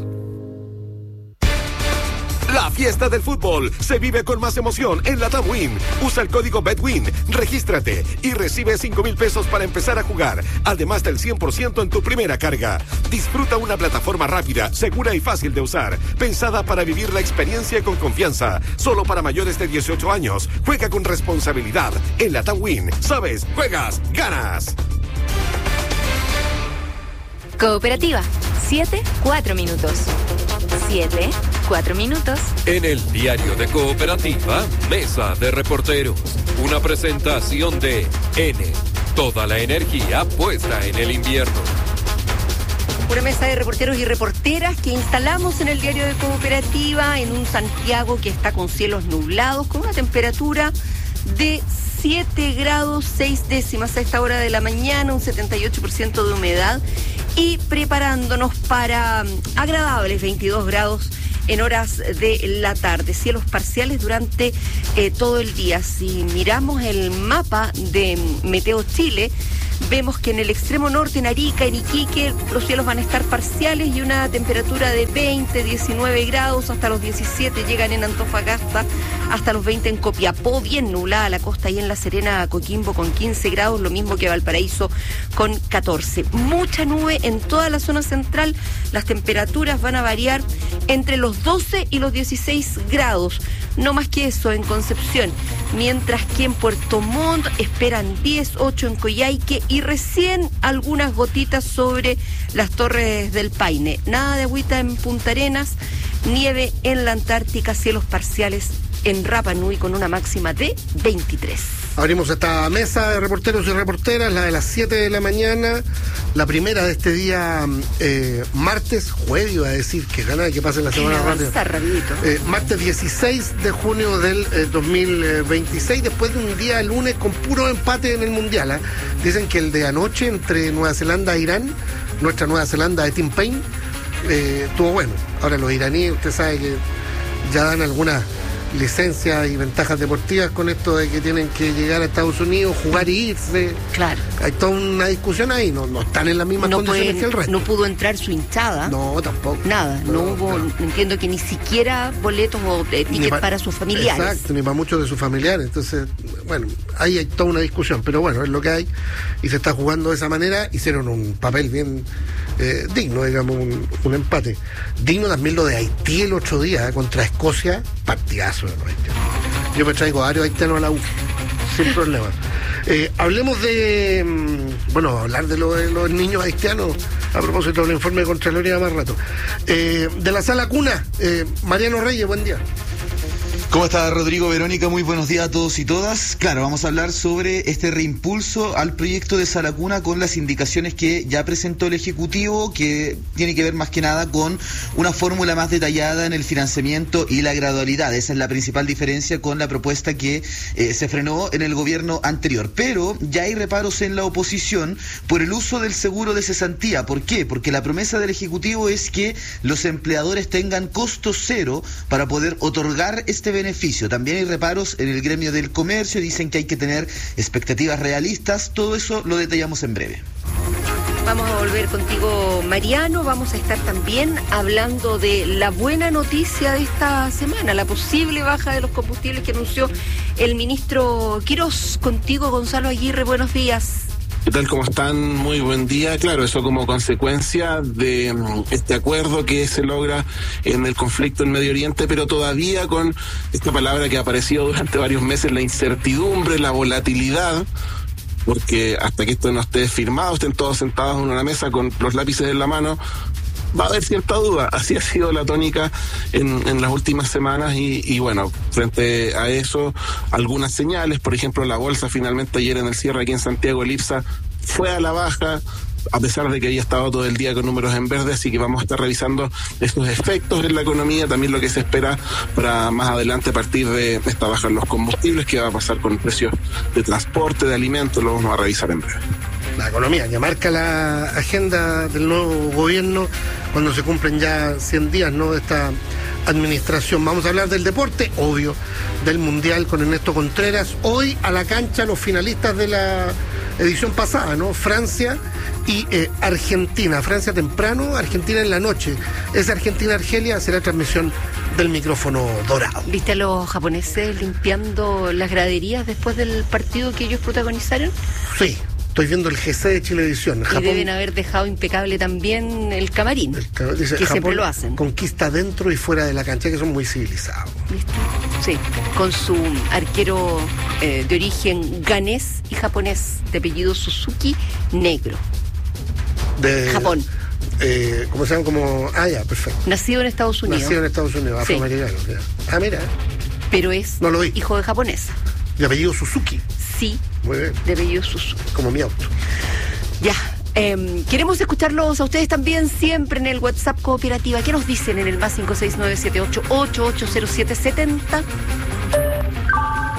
La fiesta del fútbol se vive con más emoción en la TAMWIN. Usa el código BETWIN, regístrate y recibe 5,000 pesos para empezar a jugar, además del 100% en tu primera carga. Disfruta una plataforma rápida, segura y fácil de usar, pensada para vivir la experiencia con confianza. Solo para mayores de 18 años. Juega con responsabilidad. En la TAMWIN, sabes, juegas, ganas. Cooperativa, 7-4 minutos. 7-4 minutos. En el diario de Cooperativa, Mesa de Reporteros. Una presentación de N. Toda la energía puesta en el invierno. Una mesa de reporteros y reporteras que instalamos en el diario de Cooperativa en un Santiago que está con cielos nublados, con una temperatura de 7 grados 6 décimas a esta hora de la mañana, un 78% de humedad y preparándonos para agradables 22 grados en horas de la tarde, cielos parciales durante todo el día. Si miramos el mapa de Meteo Chile, Vemos que en el extremo norte, en Arica, en Iquique, los cielos van a estar parciales y una temperatura de 20, 19 grados, hasta los 17 llegan en Antofagasta, hasta los 20 en Copiapó, bien nublada la costa y en La Serena, Coquimbo con 15 grados, lo mismo que Valparaíso con 14. Mucha nube en toda la zona central, las temperaturas van a variar entre los 12 y los 16 grados, no más que eso en Concepción, mientras que en Puerto Montt esperan 10, 8 en Coyhaique y recién algunas gotitas sobre las Torres del Paine. Nada de agüita en Punta Arenas, nieve en la Antártica, cielos parciales en Rapa Nui con una máxima de 23. Abrimos esta mesa de reporteros y reporteras, la de las 7 de la mañana, la primera de este día jueves iba a decir, que gana que pase la semana rápido. Martes 16 de junio del 2026, después de un día lunes con puro empate en el Mundial. Dicen que el de anoche entre Nueva Zelanda e Irán, nuestra Nueva Zelanda de Tim Payne, estuvo bueno. Ahora los iraníes, usted sabe que ya dan algunas licencias y ventajas deportivas con esto de que tienen que llegar a Estados Unidos, jugar y irse. Claro. Hay toda una discusión ahí, no están en las mismas condiciones que el resto. No pudo entrar su hinchada. No, tampoco. Nada, no hubo, entiendo que ni siquiera boletos o tickets para sus familiares. Exacto, ni para muchos de sus familiares. Entonces, bueno, ahí hay toda una discusión, pero bueno, es lo que hay y se está jugando de esa manera. Hicieron un papel bien digno, digamos, un empate. Digno también lo de Haití el 8 días contra Escocia, partidazo de los haitianos. Yo me traigo a varios haitianos a la U, sin problema. Hablemos de, hablar de los niños haitianos, a propósito del informe de Contraloría más rato. De la sala cuna, Mariano Reyes, buen día. ¿Cómo está, Rodrigo, Verónica? Muy buenos días a todos y todas. Claro, vamos a hablar sobre este reimpulso al proyecto de Sala Cuna con las indicaciones que ya presentó el Ejecutivo, que tiene que ver más que nada con una fórmula más detallada en el financiamiento y la gradualidad. Esa es la principal diferencia con la propuesta que se frenó en el gobierno anterior. Pero ya hay reparos en la oposición por el uso del seguro de cesantía. ¿Por qué? Porque la promesa del Ejecutivo es que los empleadores tengan costo cero para poder otorgar este beneficio. También hay reparos en el gremio del comercio, dicen que hay que tener expectativas realistas. Todo eso lo detallamos en breve. Vamos a volver contigo, Mariano. Vamos a estar también hablando de la buena noticia de esta semana, la posible baja de los combustibles que anunció el ministro Quirós. Contigo, Gonzalo Aguirre, buenos días. ¿Qué tal? ¿Cómo están? Muy buen día. Claro, eso como consecuencia de este acuerdo que se logra en el conflicto en Medio Oriente, pero todavía con esta palabra que ha aparecido durante varios meses, la incertidumbre, la volatilidad, porque hasta que esto no esté firmado, estén todos sentados en una mesa con los lápices en la mano, va a haber cierta duda. Así ha sido la tónica en las últimas semanas y bueno, frente a eso, algunas señales. Por ejemplo, la bolsa finalmente ayer en el cierre aquí en Santiago, el IPSA, fue a la baja, a pesar de que había estado todo el día con números en verde, así que vamos a estar revisando estos efectos en la economía, también lo que se espera para más adelante a partir de esta baja en los combustibles, que va a pasar con precios de transporte, de alimentos, lo vamos a revisar en breve. La economía ya marca la agenda del nuevo gobierno cuando se cumplen ya 100 días, ¿no?, de esta administración. Vamos a hablar del deporte, obvio, del Mundial con Ernesto Contreras. Hoy a la cancha los finalistas de la edición pasada, ¿no? Francia y Argentina. Francia temprano, Argentina en la noche. Esa Argentina-Argelia será transmisión del micrófono dorado. ¿Viste a los japoneses limpiando las graderías después del partido que ellos protagonizaron? Sí. Estoy viendo el GC de Chilevisión. Y deben haber dejado impecable también el camarín, dice, que Japón siempre lo hacen. Conquista dentro y fuera de la cancha, que son muy civilizados. ¿Viste? Sí, con su arquero de origen ganés y japonés, de apellido Suzuki, negro. De Japón. ¿Cómo se llama? Ya, perfecto. Nacido en Estados Unidos. Nacido en Estados Unidos, afroamericano. Sí. Mira. Pero es no lo vi. Hijo de japonesa. De apellido Suzuki. Sí. Muy bien. De apellido Suzuki. Como mi auto. Ya. Queremos escucharlos a ustedes también siempre en el WhatsApp Cooperativa. ¿Qué nos dicen en el +56978880770?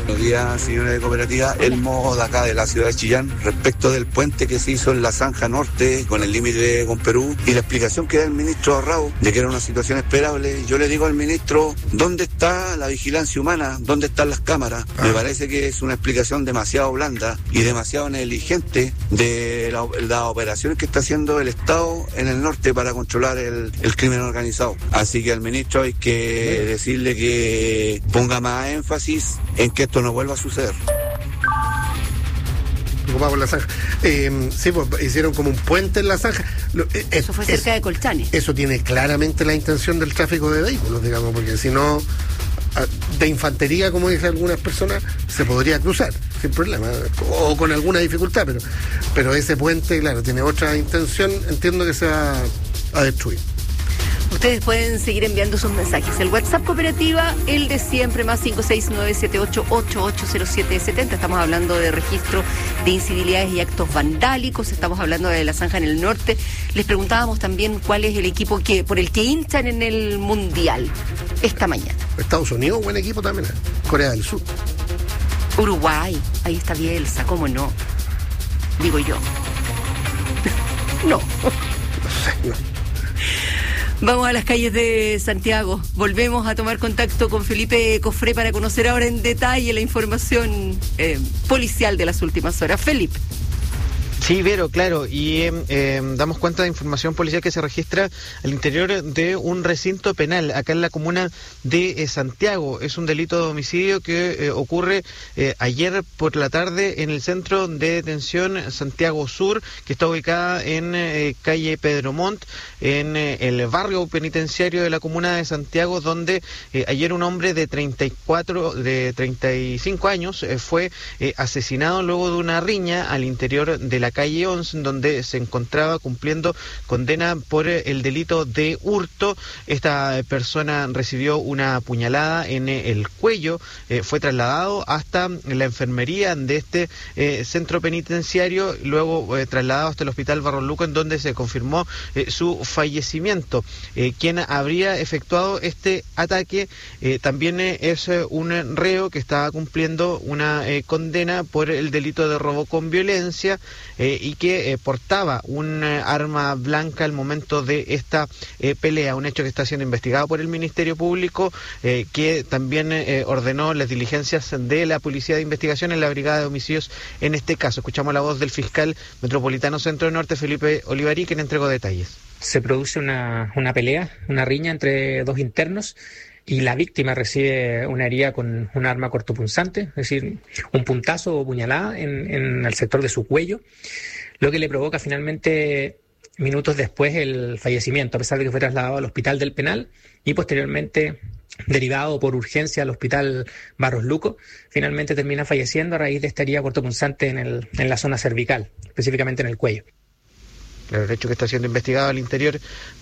Buenos días, señores de cooperativa. El modo de acá de la ciudad de Chillán respecto del puente que se hizo en la zanja norte con el límite con Perú y la explicación que da el ministro Arrau de que era una situación esperable. Yo le digo al ministro, ¿dónde está la vigilancia humana? ¿Dónde están las cámaras? Me parece que es una explicación demasiado blanda y demasiado negligente de las operaciones que está haciendo el Estado en el norte para controlar el crimen organizado. Así que al ministro hay que decirle que ponga más énfasis en que esto no vuelva a suceder. Preocupado por la zanja. Sí, pues hicieron como un puente en la zanja. Eso fue cerca de Colchane. Eso tiene claramente la intención del tráfico de vehículos, digamos, porque si no, de infantería, como dicen algunas personas, se podría cruzar sin problema, o con alguna dificultad, pero ese puente, claro, tiene otra intención, entiendo que se va a destruir. Ustedes pueden seguir enviando sus mensajes. El WhatsApp Cooperativa, el de siempre, más 56978880770. Estamos hablando de registro de incivilidades y actos vandálicos. Estamos hablando de la zanja en el norte. Les preguntábamos también cuál es el equipo por el que hinchan en el Mundial esta mañana. Estados Unidos, buen equipo también. Corea del Sur. Uruguay, ahí está Bielsa, ¿cómo no? Digo yo. No. No sé, no. Vamos a las calles de Santiago. Volvemos a tomar contacto con Felipe Cofré para conocer ahora en detalle la información policial de las últimas horas. Felipe. Sí, Vero, claro, y damos cuenta de información policial que se registra al interior de un recinto penal, acá en la comuna de Santiago. Es un delito de homicidio que ocurre ayer por la tarde en el centro de detención Santiago Sur, que está ubicada en calle Pedro Montt, en el barrio penitenciario de la comuna de Santiago, donde ayer un hombre de 35 años fue asesinado luego de una riña al interior de la calle 11, donde se encontraba cumpliendo condena por el delito de hurto. Esta persona recibió una puñalada en el cuello, fue trasladado hasta la enfermería de este centro penitenciario, luego trasladado hasta el hospital Barros Luco, en donde se confirmó su fallecimiento. Quien habría efectuado este ataque también es un reo que estaba cumpliendo una condena por el delito de robo con violencia y que portaba un arma blanca al momento de esta pelea, un hecho que está siendo investigado por el Ministerio Público, que también ordenó las diligencias de la Policía de Investigación en la Brigada de Homicidios en este caso. Escuchamos la voz del fiscal metropolitano Centro Norte, Felipe Olivarí, quien entregó detalles. Se produce una pelea, una riña entre dos internos, y la víctima recibe una herida con un arma cortopunzante, es decir, un puntazo o puñalada en el sector de su cuello, lo que le provoca finalmente, minutos después, el fallecimiento, a pesar de que fue trasladado al hospital del penal y posteriormente derivado por urgencia al hospital Barros Luco. Finalmente termina falleciendo a raíz de esta herida cortopunzante en la zona cervical, específicamente en el cuello. El hecho que está siendo investigado al interior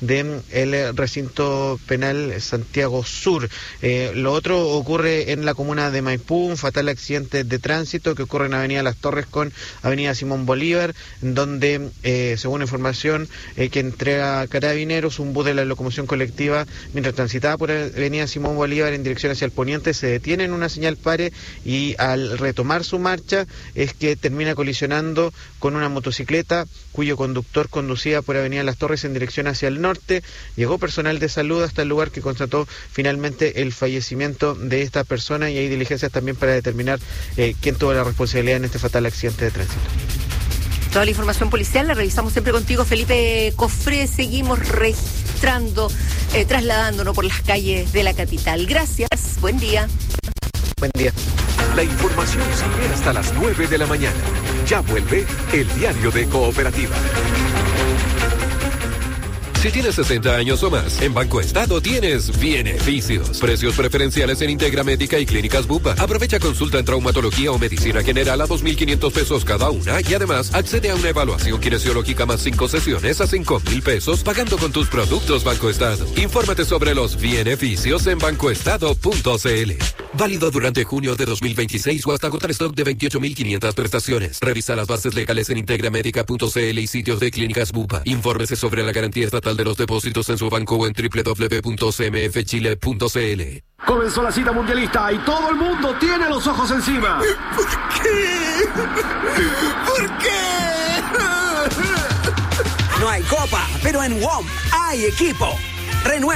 del recinto penal Santiago Sur. Lo otro ocurre en la comuna de Maipú, un fatal accidente de tránsito que ocurre en Avenida Las Torres con Avenida Simón Bolívar, donde, según información que entrega Carabineros, un bus de la locomoción colectiva, mientras transitaba por Avenida Simón Bolívar en dirección hacia el poniente, se detiene en una señal pare y al retomar su marcha es que termina colisionando con una motocicleta cuyo conductor conducía por Avenida Las Torres en dirección hacia el norte. Llegó personal de salud hasta el lugar, que constató finalmente el fallecimiento de esta persona, y hay diligencias también para determinar quién tuvo la responsabilidad en este fatal accidente de tránsito. Toda la información policial la revisamos siempre contigo, Felipe Cofré. Seguimos registrando, trasladándonos por las calles de la capital. Gracias, buen día. Buen día. La información sigue hasta las 9 de la mañana. Ya vuelve el diario de Cooperativa. Si tienes 60 años o más, en Banco Estado tienes beneficios. Precios preferenciales en Integra Médica y Clínicas Bupa. Aprovecha consulta en traumatología o medicina general a 2.500 pesos cada una, y además accede a una evaluación kinesiológica más 5 sesiones a 5.000 pesos pagando con tus productos Banco Estado. Infórmate sobre los beneficios en bancoestado.cl. Válido durante junio de 2026 o hasta agotar stock de 28.500 prestaciones. Revisa las bases legales en integramedica.cl y sitios de clínicas Bupa. Infórmese sobre la garantía estatal de los depósitos en su banco o en www.cmfchile.cl. Comenzó la cita mundialista y todo el mundo tiene los ojos encima. ¿Por qué? ¿Por qué? No hay copa, pero en WOM hay equipo. Renueva